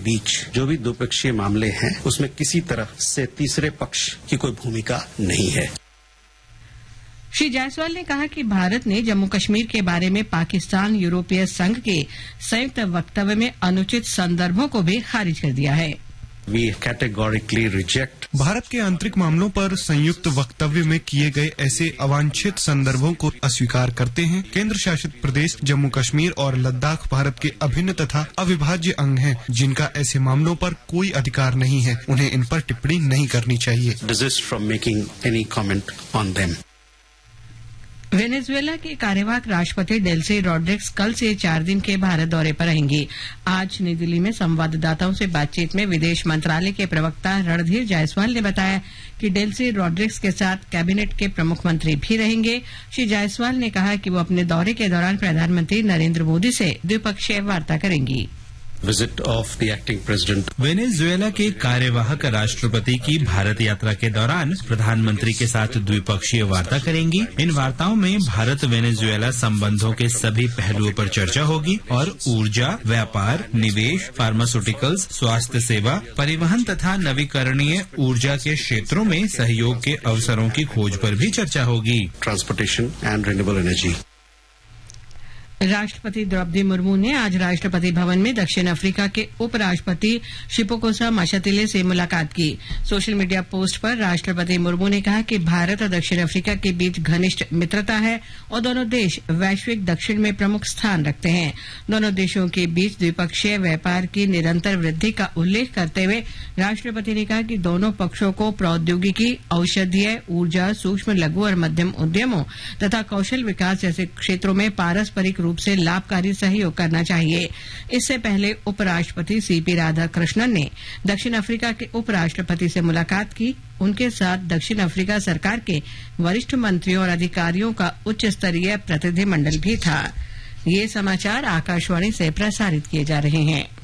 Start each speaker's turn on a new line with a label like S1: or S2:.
S1: बीच जो भी द्विपक्षीय मामले हैं उसमें किसी तरह से तीसरे पक्ष की कोई भूमिका नहीं है।
S2: श्री जायसवाल ने कहा कि भारत ने जम्मू कश्मीर के बारे में पाकिस्तान यूरोपीय संघ के संयुक्त वक्तव्य में अनुचित संदर्भों को भी खारिज कर दिया है।
S1: We categorically reject
S3: भारत के आंतरिक मामलों पर संयुक्त वक्तव्य में किए गए ऐसे अवांछित संदर्भों को अस्वीकार करते हैं। केंद्र शासित प्रदेश जम्मू कश्मीर और लद्दाख भारत के अभिन्न तथा अविभाज्य अंग हैं, जिनका ऐसे मामलों पर कोई अधिकार नहीं है। उन्हें इन पर टिप्पणी नहीं करनी चाहिए।
S1: desist from making any comment on them.
S2: Venezuela के कार्यवाहक राष्ट्रपति डेल्सी रॉड्रिग्स कल से 4 दिन के भारत दौरे पर रहेंगे। आज नई दिल्ली में संवाददाताओं से बातचीत में विदेश मंत्रालय के प्रवक्ता रणधीर जायसवाल ने बताया कि डेल्सी रॉड्रिग्स के साथ कैबिनेट के प्रमुख मंत्री भी रहेंगे। श्री जायसवाल ने कहा कि वो अपने दौरे के दौरान प्रधानमंत्री नरेंद्र मोदी से द्विपक्षीय वार्ता करेंगी।
S1: Visit of the acting president.
S4: Venezuela के कार्यवाहक राष्ट्रपति की भारत यात्रा के दौरान प्रधानमंत्री के साथ द्विपक्षीय वार्ता करेंगी। इन वार्ताओं में भारत वेनेजुएला संबंधों के सभी पहलुओं पर चर्चा होगी और ऊर्जा, व्यापार, निवेश, फार्मास्यूटिकल्स, स्वास्थ्य सेवा, परिवहन तथा नवीकरणीय ऊर्जा के क्षेत्रों में सहयोग के अवसरों की खोज पर भी चर्चा होगी।
S1: Transportation and renewable energy.
S2: राष्ट्रपति द्रौपदी मुर्मू ने आज राष्ट्रपति भवन में दक्षिण अफ्रीका के उपराष्ट्रपति शिपोकोसा माशातिले से मुलाकात की। सोशल मीडिया पोस्ट पर राष्ट्रपति मुर्मू ने कहा कि भारत और दक्षिण अफ्रीका के बीच घनिष्ठ मित्रता है और दोनों देश वैश्विक दक्षिण में प्रमुख स्थान रखते हैं। दोनों देशों के बीच द्विपक्षीय व्यापार की निरंतर वृद्धि का उल्लेख करते हुए राष्ट्रपति ने कहा कि दोनों पक्षों को प्रौद्योगिकी, औषधीय, ऊर्जा, सूक्ष्म, लघु और मध्यम उद्यमों तथा कौशल विकास जैसे क्षेत्रों में पारस्परिक रूप से लाभकारी सहयोग करना चाहिए। इससे पहले उपराष्ट्रपति सीपी राधाकृष्णन ने दक्षिण अफ्रीका के उपराष्ट्रपति से मुलाकात की। उनके साथ दक्षिण अफ्रीका सरकार के वरिष्ठ मंत्रियों और अधिकारियों का उच्च स्तरीय प्रतिनिधिमंडल भी था। ये समाचार आकाशवाणी से प्रसारित किए जा रहे हैं।